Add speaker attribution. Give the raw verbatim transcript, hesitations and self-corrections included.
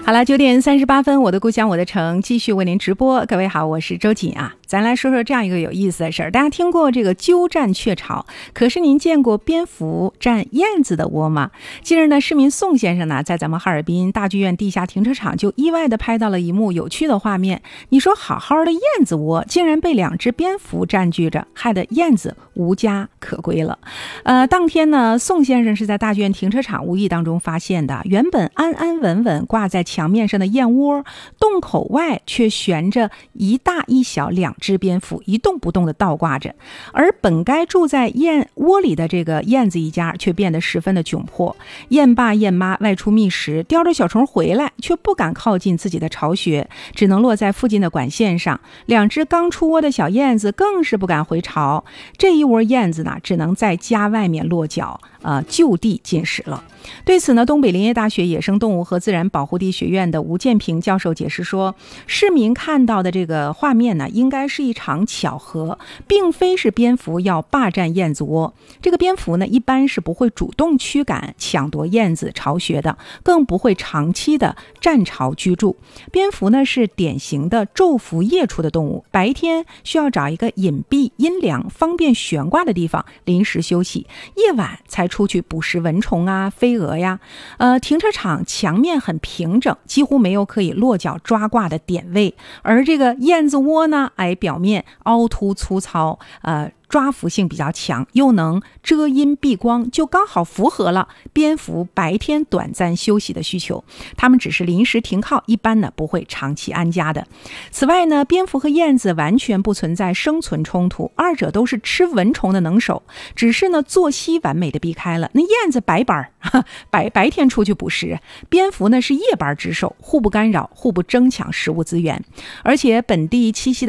Speaker 1: 好了，九点三十八分，我的故乡我的城继续为您直播。各位好，我是周瑾啊。咱来说说这样一个有意思的事儿。大家听过这个鸠占鹊巢，可是您见过蝙蝠占燕子的窝吗？近日呢，市民宋先生呢，在咱们哈尔滨大剧院地下停车场就意外的拍到了一幕有趣的画面。你说好好的燕子窝，竟然被两只蝙蝠占据着，害得燕子无家可归了。呃，当天呢，宋先生是在大剧院停车场无意当中发现的，原本安安稳稳挂在墙面上的燕窝，洞口外却悬着一大一小两只蝙蝠，一动不动地倒挂着。而本该住在燕窝里的这个燕子一家却变得十分的窘迫。燕爸燕妈外出觅食，叼着小虫回来，却不敢靠近自己的巢穴，只能落在附近的管线上。两只刚出窝的小燕子更是不敢回巢，这一窝燕子呢，只能在家外面落脚，呃，就地进食了。对此呢，东北林业大学野生动物和自然保护地学院的吴建平教授解释说，市民看到的这个画面呢，应该是一场巧合，并非是蝙蝠要霸占燕子窝。这个蝙蝠呢，一般是不会主动驱赶抢夺燕子巢穴的，更不会长期的占巢居住。蝙蝠呢，是典型的昼伏夜出的动物，白天需要找一个隐蔽阴凉方便悬挂的地方临时休息，夜晚才出去捕食蚊虫啊飞蛾呀。呃，停车场墙面很平整，几乎没有可以落脚抓挂的点位，而这个燕子窝呢，哎，表面凹凸粗糙，呃抓浮性比较强，又能遮阴避光，就刚好符合了蝙蝠白天短暂休息的需求。它们只是临时停靠，一般呢不会长期安家的。此外呢，蝙蝠和燕子完全不存在生存冲突，二者都是吃蚊虫的能手，只是呢作息完美的避开了。那燕子白班白白天出去捕食，蝙蝠呢是夜班值守，互不干扰，互不争抢食物资源。而且本地栖息的